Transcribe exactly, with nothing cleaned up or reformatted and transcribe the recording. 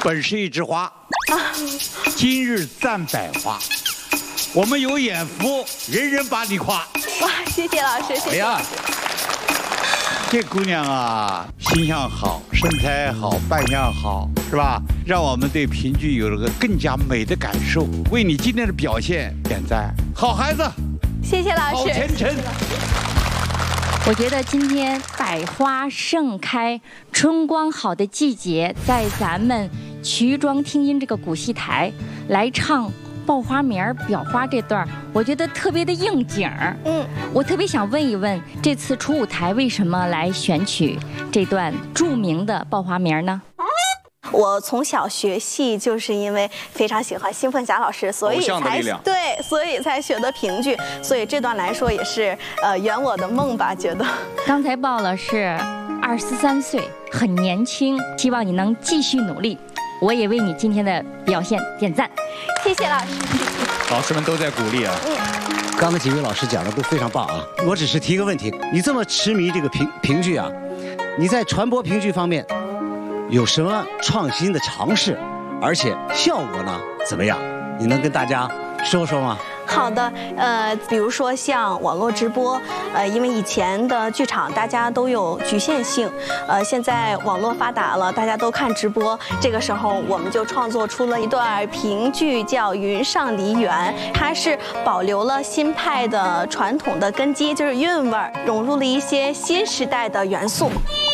本是一枝花，啊、今日赞百花。我们有眼福，人人把你夸。 哇，谢谢老师，谢谢。哎呀， 这姑娘啊，形象好，身材好，扮相好，是吧？让我们对评剧有了个更加美的感受。为你今天的表现点赞，好孩子。 谢谢老师。 好前程。 我觉得今天百花盛开、春光好的季节，在咱们衢庄听音这个古戏台来唱《报花名儿表花》这段，我觉得特别的应景儿。嗯，我特别想问一问，这次初舞台为什么来选取这段著名的报花名呢？ 我从小学戏就是因为非常喜欢兴奋侠老师，所以才对，所以才学的评剧，所以这段来说也是呃圆我的梦吧，觉得。 刚才报了是二十三岁，很年轻，希望你能继续努力。我也为你今天的表现点赞， 谢谢老师。 老师们都在鼓励啊。嗯。 刚才几位老师讲的都非常棒啊，我只是提个问题，你这么痴迷这个评评剧啊，你在传播评剧方面有什么创新的尝试，而且效果呢怎么样？你能跟大家说说吗？ 好的，呃，比如说像网络直播，呃，因为以前的剧场大家都有局限性，呃，现在网络发达了，大家都看直播，这个时候我们就创作出了一段评剧，叫《云上梨园》，它是保留了新派的传统的根基，就是韵味儿，融入了一些新时代的元素。